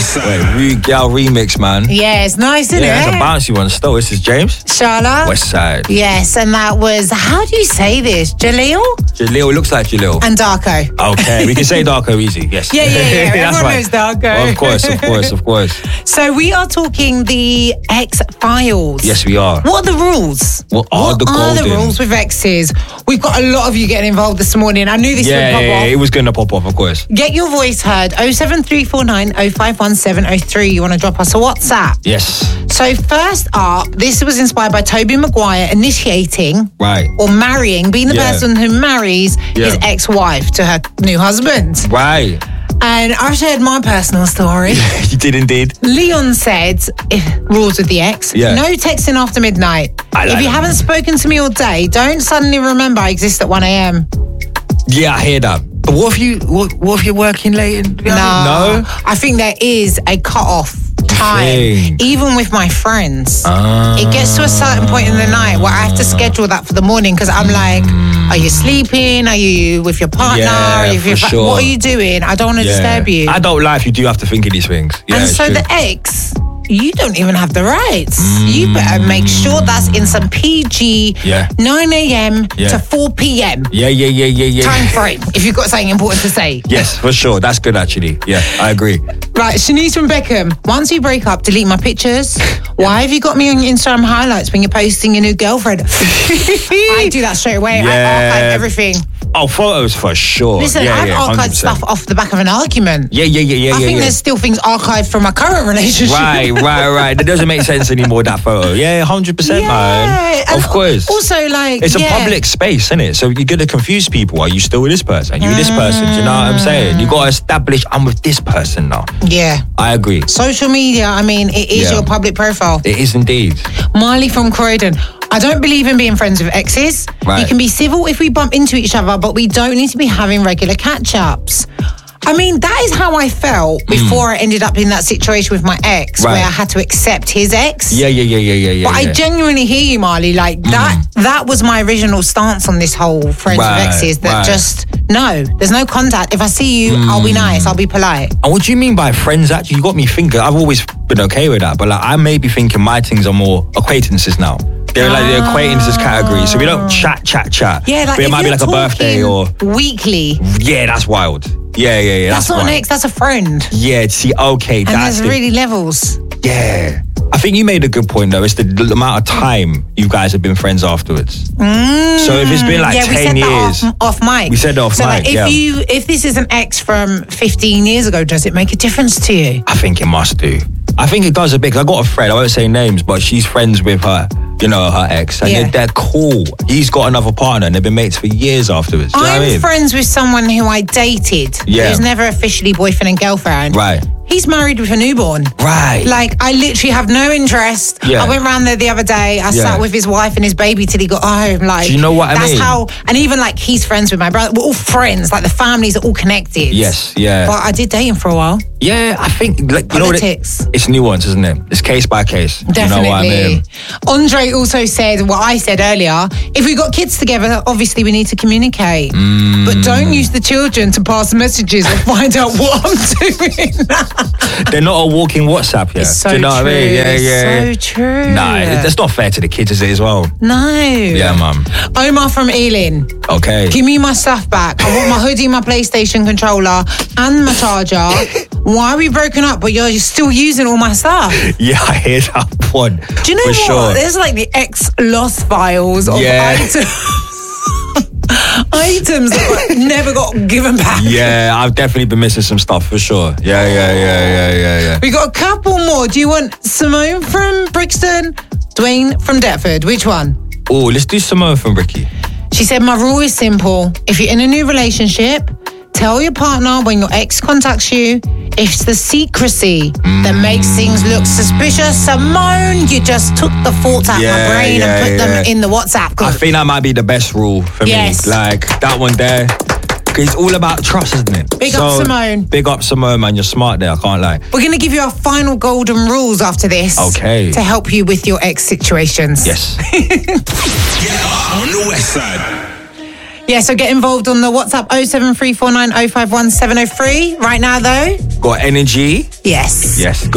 Wait, Rude Gal remix, man. Yeah, it's nice, isn't Yeah, it? it's a bouncy one still. This is James. Shala. West Side. Yes, and that was, how do you say this? Jaleel? Jaleel, looks like Jaleel. And Darko. Okay, we can say Darko easy, yes. Yeah. That's Everyone knows Darko. Of course. So we are talking the X-Files. Yes, we are. What are the rules? What are the rules with exes? We've got a lot of you getting involved this morning. I knew this would pop off. It was going to pop off, of course. Get your voice heard. 07349 051703. You want to drop us a WhatsApp? Yes. So first up, this was inspired by Tobey Maguire initiating or marrying, being the person who marries his ex-wife to her new husband. Right. And I shared my personal story. You did indeed. Leon said, rules with the ex, no texting after midnight. If you haven't spoken to me all day, don't suddenly remember I exist at 1 a.m. Yeah, I hear that. But what if you're working late? No. I think there is a cut-off time, even with my friends. It gets to a certain point in the night where I have to schedule that for the morning because I'm like, are you sleeping? Are you with your partner? What are you doing? I don't want to disturb you. Adult life, you do have to think of these things. Yeah, and so the ex, you don't even have the rights. You better make sure that's in some PG 9 a.m. to 4 p.m. Yeah. time frame, if you've got something important to say. Yes, for sure. That's good, actually. Yeah, I agree. Right, Shanice from Beckham. Once you break up, delete my pictures. Why have you got me on your Instagram highlights when you're posting your new girlfriend? I do that straight away. I archive everything. Oh, photos for sure. Listen, I've archived 100%. stuff off the back of an argument. Yeah. I think there's still things archived from my current relationship. Right. That doesn't make sense anymore, that photo. Yeah, 100%, man. Of course. Also, like, it's a public space, isn't it? So you're going to confuse people. Are you still with this person? Are you with this person? Do you know what I'm saying? You got to establish, I'm with this person now. Yeah. I agree. Social media, I mean, it is your public profile. It is indeed. Marley from Croydon. I don't believe in being friends with exes. Right. You can be civil if we bump into each other, but we don't need to be having regular catch-ups. I mean, that is how I felt before I ended up in that situation with my ex, where I had to accept his ex. Yeah. But I genuinely hear you, Marley. Like, that was my original stance on this whole friends with exes. That just, no, there's no contact. If I see you, I'll be nice, I'll be polite. And what do you mean by friends? Actually, you got me thinking. I've always been okay with that, but like, I may be thinking my things are more acquaintances now. They're like the acquaintances category. So we don't chat. Yeah, like but it might be like a birthday or weekly. Yeah, that's wild. Yeah. That's not an ex, that's a friend. Yeah, see, okay. And that's there's really levels. Yeah. I think you made a good point though. It's the amount of time you guys have been friends afterwards. So if it's been like 10 years. Off mic. We said off so mic, like if this is an ex from 15 years ago, does it make a difference to you? I think it must do. I think it does a bit, because I got a friend, I won't say names, but she's friends with her ex, and they're cool. He's got another partner and they've been mates for years afterwards. Do you know what I mean? friends with someone who I dated, who's never officially boyfriend and girlfriend. Right. He's married with a newborn. Right. Like, I literally have no interest. Yeah. I went round there the other day. I sat with his wife and his baby till he got home. Like, do you know what I mean? That's how, and even like he's friends with my brother. We're all friends. Like, the families are all connected. Yes, yeah. But I did date him for a while. Yeah, I think, like, you Politics. know what it's nuance, isn't it? It's case by case. Definitely. You know what I mean? Andre also said what I said earlier. If we got kids together, obviously we need to communicate. But don't use the children to pass messages or find out what I'm doing. They're not a walking WhatsApp, yeah. It's so Do you know true. what I mean? Yeah. So true. Nah, that's not fair to the kids, is it, as well? No. Yeah, mum. Omar from Ealing. Okay. Give me my stuff back. I want my hoodie, my PlayStation controller, and my charger. Why are we broken up, but you're still using all my stuff? Yeah, I hear that one. Do you know for what? Sure. There's like the ex-lost files of items that never got given back. Yeah, I've definitely been missing some stuff for sure. Yeah. We got a couple more. Do you want Simone from Brixton? Dwayne from Deptford? Which one? Oh, let's do Simone from Ricky. She said, my rule is simple. If you're in a new relationship, tell your partner when your ex contacts you. It's the secrecy that makes things look suspicious. Simone, you just took the thoughts out of my brain and put them in the WhatsApp group. I think that might be the best rule for me. Like, that one there. Because it's all about trust, isn't it? Big up Simone. Big up Simone, man. You're smart there, I can't lie. We're going to give you our final golden rules after this. Okay. To help you with your ex situations. Yes. Get up on the West Side. Yeah, so get involved on the WhatsApp 07349 051 703. Right now, though. Got energy? Yes. Yes, good.